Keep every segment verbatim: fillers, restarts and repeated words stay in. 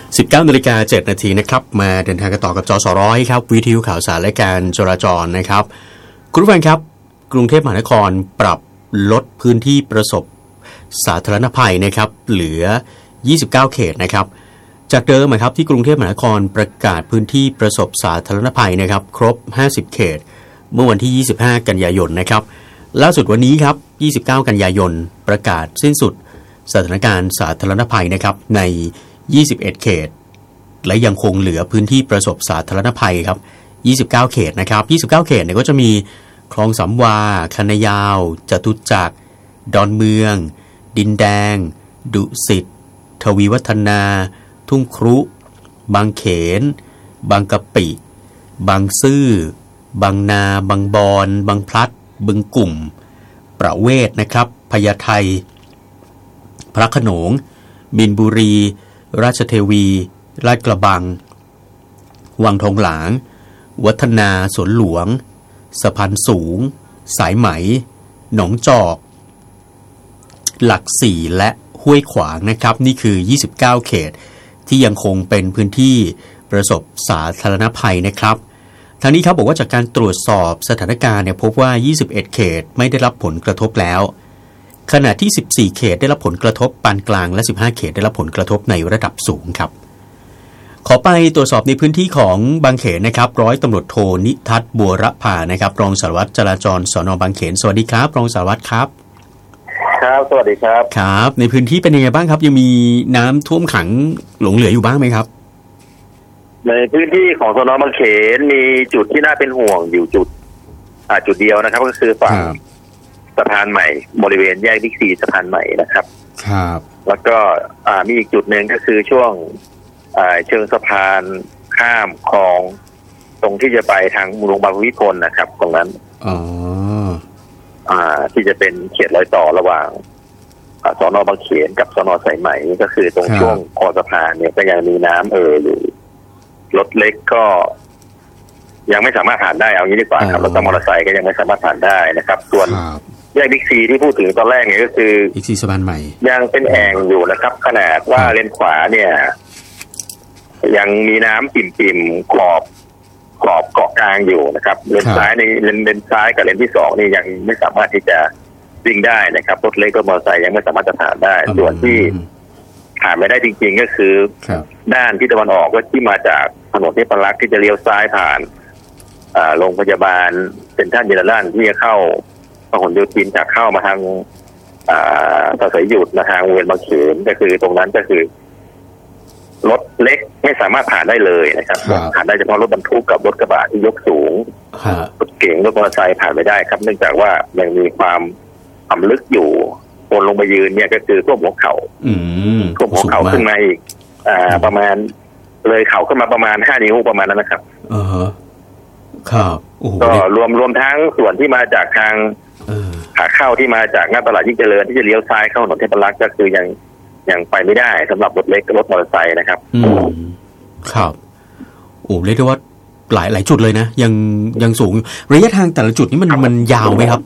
สิบเก้านาฬิกาเจ็ดนาทีนะครับมาเดินทางกันต่อกับจสร้อยครับวิทยุข่าวสารและการจราจรนะครับคุณผู้ฟังครับกรุงเทพมหานครปรับลดพื้นที่ประสบสาธารณภัยนะครับเหลือยี่สิบเก้าเขตนะครับจากเดิมนะครับที่กรุงเทพมหานครประกาศพื้นที่ประสบสาธารณภัยนะครับครบห้าสิบเขตเมื่อวันที่ยี่สิบห้ากันยายนนะครับล่าสุดวันนี้ครับยี่สิบเก้ากันยายนประกาศสิ้นสุดสถานการณ์สาธารณภัยนะครับในยี่สิบเอ็ดเขตและยังคงเหลือพื้นที่ประสบสาธารณภัยครับยี่สิบเก้าเขตนะครับยี่สิบเก้าเขตเนี่ยก็จะมีคลองสามวาคันยาวจตุจักรดอนเมืองดินแดงดุสิตทวีวัฒนาทุ่งครุบางเขนบางกะปิบางซื่อบางนาบางบอนบางพลัดบึงกุ่มประเวศนะครับพญาไทพระโขนงบินบุรีราชเทวีลาดกระบังวังทองหลางวัฒนาสวนหลวงสะพานสูงสายไหมหนองจอกหลักสี่และห้วยขวางนะครับนี่คือยี่สิบเก้าเขตที่ยังคงเป็นพื้นที่ประสบสาธารณภัยนะครับทางนี้ครับบอกว่าจากการตรวจสอบสถานการณ์เนี่ยพบว่ายี่สิบเอ็ดเขตไม่ได้รับผลกระทบแล้วขณะที่สิบสี่เขตได้รับผลกระทบปานกลางและสิบห้าเขตได้รับผลกระทบในระดับสูงครับขอไปตรวจสอบในพื้นที่ของบางเขนนะครับร้อยตำรวจโทนิทัศน์บัวระพานะครับรองสารวัตรจราจรสน.บางเขนสวัสดีครับรองสารวัตรครับครับสวัสดีครับครับในพื้นที่เป็นยังไงบ้างครับยังมีน้ำท่วมขังหลงเหลืออยู่บ้างไหมครับในพื้นที่ของสน.บางเขนมีจุดที่น่าเป็นห่วงอยู่จุดอ่าจุดเดียวนะครับก็คือฝั่งสะพานใหม่บริเวณแยกบิ๊กซีสะพานใหม่นะครับครับแล้วก็อ่ามีอีกจุดหนึ่งก็คือช่วงอ่าเชิงสะพานข้ามคลองตรงที่จะไปทางโรงพยาบาลภูมิพลนะครับตรงนั้นอ๋ออ่าที่จะเป็นเขตรอยต่อระหว่างสน.บางเขนกับสน.สายไหมก็คือตรงช่วงคอสะพานเนี่ยก็ยังมีน้ำเอ่ออยู่รถเล็กก็ยังไม่สามารถผ่านได้เอางี้ดีกว่าครับรถมอเตอร์ไซค์ก็ยังไม่สามารถผ่านได้นะครับส่วนแยกบิ๊กซีที่พูดถึงตอนแรกเนี่ยก็คือบิ๊กซีสะพานใหม่ยังเป็นแอ่งอยู่นะครับขนาดว่าเลนขวาเนี่ยยังมีน้ำปิ่มๆขอบขอบเกาะกลางอยู่นะครับเลนซ้ายในเลนเลนซ้ายกับเลนที่สองนี่ยังไม่สามารถที่จะวิ่งได้นะครับรถเล็กรถมอเตอร์ไซค์ยังไม่สามารถจะผ่านได้ส่วนที่ผ่านไม่ได้จริงๆก็คือด้านที่ตะวันออกก็ที่มาจากถนนเทพรักษ์ที่จะเลี้ยวซ้ายผ่านโรงพยาบาลเซ็นทรัลเยลลันที่จะเข้าพหลโยธินจากเข้ามาทางสายหยุดมาทางเวียนบางเขนก็คือตรงนั้นก็คือรถเล็กไม่สามารถผ่านได้เลยนะครับผ่านได้เฉพาะรถบรรทุกกับรถกระบะที่ยกสูงรถเก๋งรถมอเตอร์ไซค์ผ่านไม่ได้ครับเนื่องจากว่ายังมีความต่ำลึกอยู่คนลงไปยืนเนี่ยก็คือท่วมหัวเข่าท่วมหัวเข่าขึ้นมาอีกอ่าประมาณเลยเข่าขึ้นมาประมาณห้านิ้วประมาณนั้นนะครับอ่าฮะครับก็รวมรวมทั้งส่วนที่มาจากทางขาเข้าที่มาจากหน้าตลาดยิ่งเจริญที่จะเลี้ยวซ้ายเข้าถนนเทพรักษ์ก็คือยังยังไปไม่ได้สำหรับรถเล็กรถมอเตอร์ไซค์นะครับอืมครับโอ้เรียกได้ว่าหลายหลายจุดเลยนะยังยังสูงระยะทางแต่ละจุดนี่มันมันยาวไหมครับ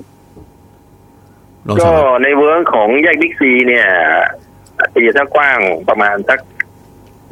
ก็ในเวิร์กของแยกบิ๊กซีเนี่ยตีถ้ากว้างประมาณสัก